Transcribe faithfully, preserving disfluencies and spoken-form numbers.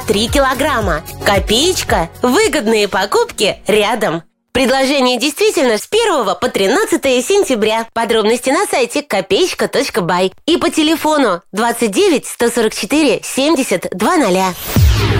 три килограмма. Копеечка. Выгодные покупки рядом. Предложение действительно с первого по тринадцатое сентября. Подробности на сайте копеечка точка бай и по телефону двадцать девять сто сорок четыре семьдесят два ноля.